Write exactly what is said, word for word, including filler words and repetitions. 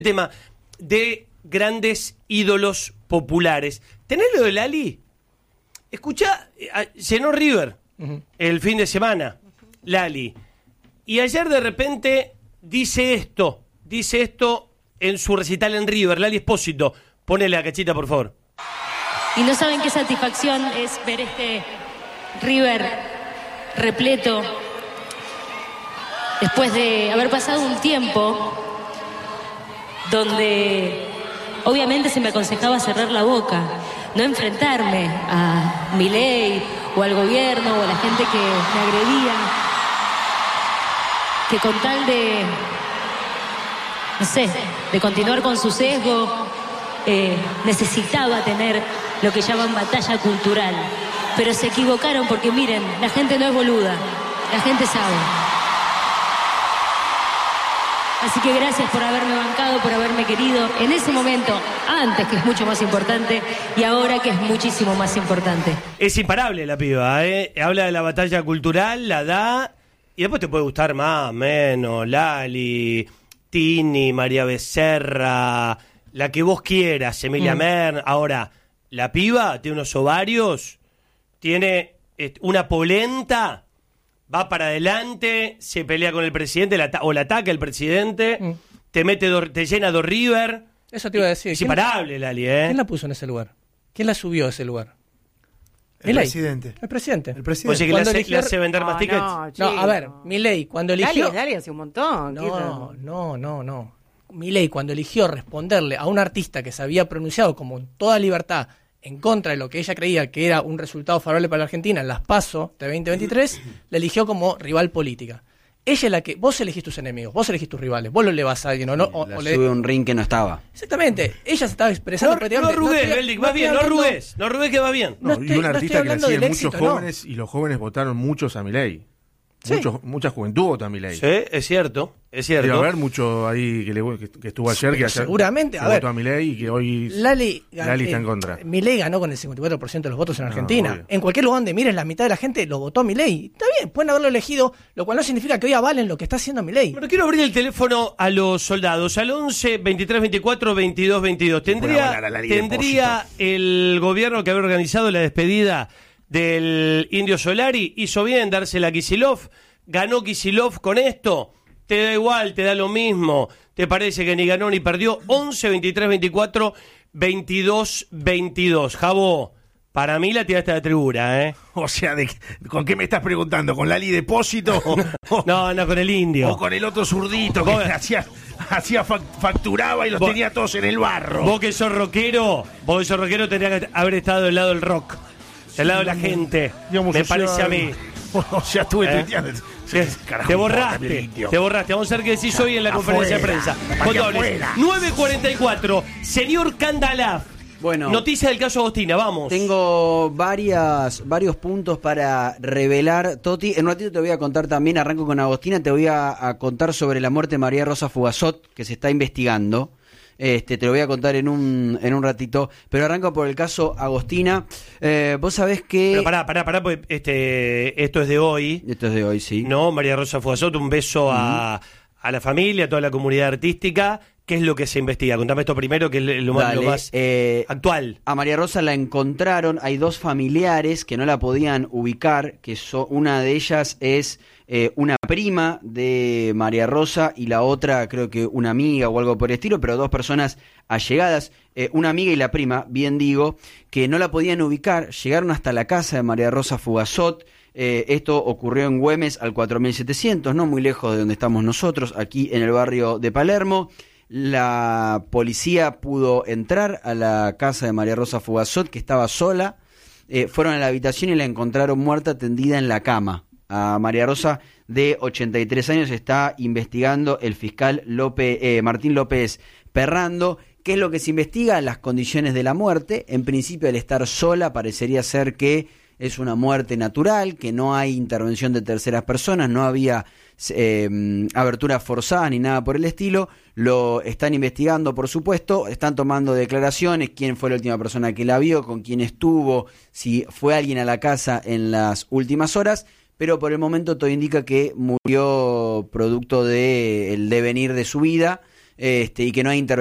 tema de grandes ídolos populares. ¿Tenés lo de Lali? Escuchá, llenó River uh-huh. el fin de semana, Lali. Y ayer de repente dice esto, dice esto en su recital en River, Lali Espósito. Ponele la cachita, por favor. Y no saben qué satisfacción es ver este River repleto después de haber pasado un tiempo donde obviamente se me aconsejaba cerrar la boca, no enfrentarme a Milei o al gobierno o a la gente que me agredía, que con tal de, no sé, de continuar con su sesgo, eh, necesitaba tener lo que llaman batalla cultural. Pero se equivocaron porque miren, la gente no es boluda, la gente sabe. Así que gracias por haberme bancado, por haberme querido en ese momento, antes, que es mucho más importante, y ahora, que es muchísimo más importante. Es imparable la piba, ¿eh? Habla de la batalla cultural, la da, y después te puede gustar más, menos, Lali, Tini, María Becerra, la que vos quieras, Emilia mm. Mern. Ahora, la piba tiene unos ovarios, tiene una polenta... Va para adelante, se pelea con el presidente, la o la ataca el presidente, mm. te mete do, te llena de River. Eso te iba a decir. Es imparable, Lali, ¿eh? ¿Quién la puso en ese lugar? ¿Quién la subió a ese lugar? El Milei. presidente. El presidente. El presidente. O sea, que le hace, eligió... le hace vender no, más tickets. No, no, a ver, Milei, cuando eligió... Dale, dale, hace un montón. No, no, no, no. Milei, cuando eligió responderle a un artista que se había pronunciado como en toda libertad en contra de lo que ella creía que era un resultado favorable para la Argentina en las PASO de veinte veintitrés, la eligió como rival política. Ella es la que... Vos elegís tus enemigos, vos elegís tus rivales, vos lo elevás a alguien o no... O, la o sube le... un ring que no estaba. Exactamente, ella se estaba expresando... No, no arrugues, no Beldic, va bien, no arrugues, no arrugues que va bien. No, no estoy, y un artista no que le siguen éxito, muchos jóvenes, ¿no? Y los jóvenes votaron muchos a Milei. Sí. Muchos, mucha juventud votó a Milei. Sí, es cierto, es cierto. Debe haber mucho ahí que, le, que, que estuvo ayer, que ayer seguramente, que a ver, votó a Milei y que hoy Lali, Lali está en contra. Milei ganó con el cincuenta y cuatro por ciento de los votos en Argentina. No, en cualquier lugar donde miren, la mitad de la gente lo votó a Milei. Está bien, pueden haberlo elegido, lo cual no significa que hoy avalen lo que está haciendo Milei. Pero quiero abrir el teléfono a los soldados, al once, veintitrés, veinticuatro, veintidós, veintidós. ¿Tendría, tendría el gobierno que haber organizado la despedida del Indio Solari? ¿Hizo bien dársela a Kicillof? ¿Ganó Kicillof con esto? ¿Te da igual? ¿Te da lo mismo? ¿Te parece que ni ganó ni perdió? once, veintitrés, veinticuatro, veintidós, veintidós. Jabo, para mí la tiraste a la tribuna, ¿eh? O sea, ¿de, ¿con qué me estás preguntando? ¿Con Lali Depósito? O, no, no, con el Indio. O con el otro zurdito que hacía, hacía facturaba y los vos, tenía todos en el barro. Vos que sos rockero, vos que sos rockero tendrías que haber estado del lado del rock. Del lado de la gente. Digamos, me parece sea, a mí. O sea, estuve ¿Eh? tuiteando. Te, te borraste, te borraste. Vamos a ver qué decís hoy en la afuera, conferencia de prensa. nueve cuarenta y cuatro. Señor Candalaf. Bueno, noticia del caso Agostina, vamos. Tengo varias, varios puntos para revelar, Toti. En un ratito te voy a contar también, arranco con Agostina, te voy a, a contar sobre la muerte de María Rosa Fugazot, que se está investigando. Este, te lo voy a contar en un en un ratito, pero arranco por el caso Agostina. Eh, vos sabés que... Pero pará, pará, pará, porque este, esto es de hoy. Esto es de hoy, sí. No, María Rosa Fugazot, un beso uh-huh. a, a la familia, a toda la comunidad artística. ¿Qué es lo que se investiga? Contame esto primero, que es lo más, Dale, lo más eh, actual. A María Rosa la encontraron, hay dos familiares que no la podían ubicar, que so, una de ellas es... Eh, una prima de María Rosa y la otra creo que una amiga o algo por el estilo, pero dos personas allegadas, eh, una amiga y la prima, bien digo, que no la podían ubicar, llegaron hasta la casa de María Rosa Fugazot. Eh, esto ocurrió en Güemes al cuatro mil setecientos, no muy lejos de donde estamos nosotros, aquí en el barrio de Palermo. La policía pudo entrar a la casa de María Rosa Fugazot, que estaba sola. Eh, fueron a la habitación y la encontraron muerta tendida en la cama. A María Rosa, de ochenta y tres años, está investigando el fiscal López, eh, Martín López Perrando. ¿Qué es lo que se investiga? Las condiciones de la muerte. En principio, al estar sola, parecería ser que es una muerte natural, que no hay intervención de terceras personas, no había eh, aberturas forzadas ni nada por el estilo. Lo están investigando, por supuesto, están tomando declaraciones, quién fue la última persona que la vio, con quién estuvo, si fue alguien a la casa en las últimas horas. Pero por el momento todo indica que murió producto del devenir de su vida. este, y que no hay intervención